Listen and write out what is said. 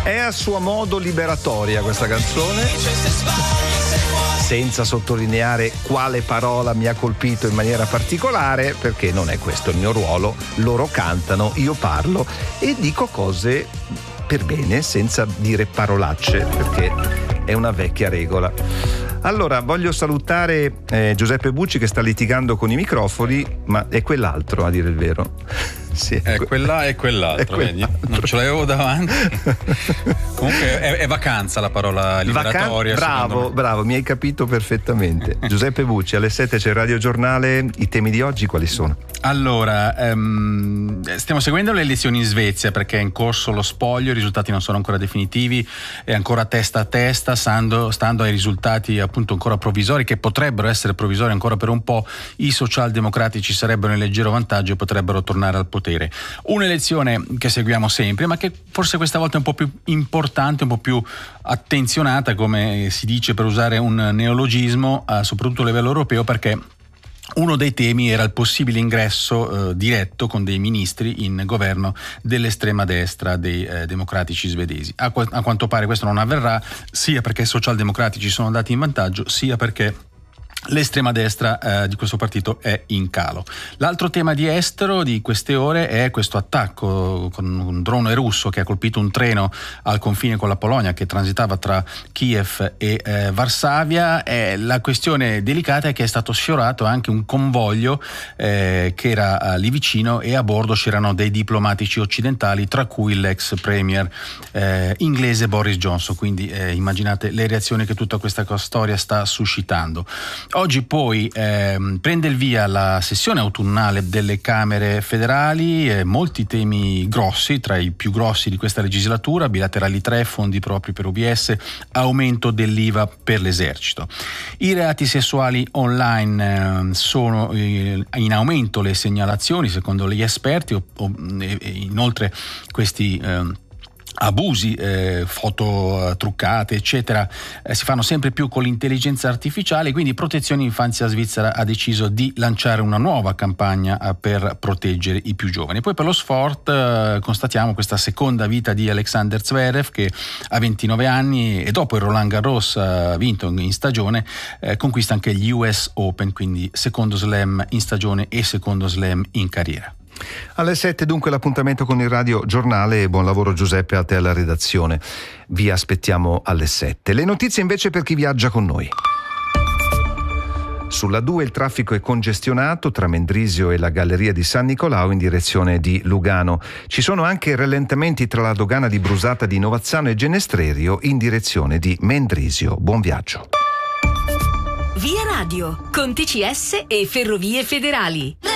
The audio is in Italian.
È a suo modo liberatoria questa canzone, senza sottolineare quale parola mi ha colpito in maniera particolare, perché non è questo il mio ruolo. Loro cantano, io parlo e dico cose per bene senza dire parolacce, perché è una vecchia regola. Allora, voglio salutare Giuseppe Bucci, che sta litigando con i microfoni, ma è quell'altro, a dire il vero. Sì, è quell'altro, vedi? Non ce l'avevo davanti. Comunque è vacanza la parola liberatoria. Bravo, mi hai capito perfettamente. Giuseppe Bucci, alle 7 c'è il Radio Giornale. I temi di oggi quali sono? Allora, stiamo seguendo le elezioni in Svezia, perché è in corso lo spoglio, i risultati non sono ancora definitivi, è ancora testa a testa, stando ai risultati appunto ancora provvisori, che potrebbero essere provvisori ancora per un po'. I socialdemocratici sarebbero in leggero vantaggio e potrebbero tornare al potere. Un'elezione che seguiamo sempre, ma che forse questa volta è un po' più importante, un po' più attenzionata, come si dice, per usare un neologismo, soprattutto a livello europeo, perché uno dei temi era il possibile ingresso diretto con dei ministri in governo dell'estrema destra dei democratici svedesi. A quanto pare questo non avverrà, sia perché i socialdemocratici sono andati in vantaggio, sia perché l'estrema destra di questo partito è in calo. L'altro tema di estero di queste ore è questo attacco con un drone russo che ha colpito un treno al confine con la Polonia che transitava tra Kiev e Varsavia. La questione delicata è che è stato sfiorato anche un convoglio che era lì vicino, e a bordo c'erano dei diplomatici occidentali, tra cui l'ex premier inglese Boris Johnson. Quindi immaginate le reazioni che tutta questa storia sta suscitando. Oggi poi prende il via la sessione autunnale delle Camere federali, molti temi grossi, tra i più grossi di questa legislatura: bilaterali 3, fondi propri per OBS, aumento dell'IVA per l'esercito. I reati sessuali online sono in aumento le segnalazioni, secondo gli esperti, inoltre questi abusi, foto truccate eccetera, si fanno sempre più con l'intelligenza artificiale. Quindi Protezione Infanzia Svizzera ha deciso di lanciare una nuova campagna per proteggere i più giovani. Poi per lo sport constatiamo questa seconda vita di Alexander Zverev, che ha 29 anni e dopo il Roland Garros vinto in stagione, conquista anche gli US Open, quindi secondo slam in stagione e secondo slam in carriera. Alle 7 dunque l'appuntamento con il Radio Giornale, e buon lavoro Giuseppe a te alla redazione. Vi aspettiamo alle 7. Le notizie invece per chi viaggia con noi. Sulla 2 il traffico è congestionato tra Mendrisio e la Galleria di San Nicolao in direzione di Lugano. Ci sono anche rallentamenti tra la dogana di Brusata di Novazzano e Genestrerio in direzione di Mendrisio. Buon viaggio. Via Radio con TCS e Ferrovie Federali.